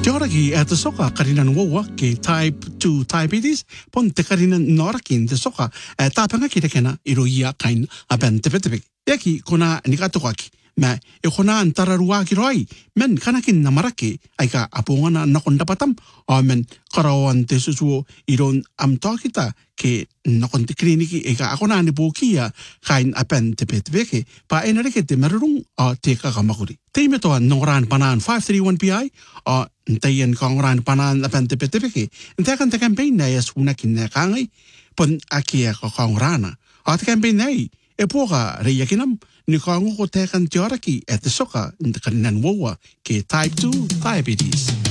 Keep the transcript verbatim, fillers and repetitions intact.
Te ora ki e te soka karina nuoa ke type two diabetes pon te karina nora ki te soka e tāpanga ki te kena i ro ia kain a ben te petepe. Eki kona ni katoka ki. Me e kona antara rua ki roi men kanakin na marake ai ka apongana nakon dapatam o men karawan te susuo i ron am takita ke nakon te kliniki e ka akona ni pokia kain a ben te petepe pa enareke te marurung o te kakamakuri. Te imetoa nongoran panan five thirty-one P I o ntayan kongoran panan a ben te petepe en te kan te campaign na es una kin na kangai pon akia ko kongorana. O te campaign nei e poka reia kinam ni kongo ko te kan te ora ki e te soka nta kaninan woa ke type two diabetes.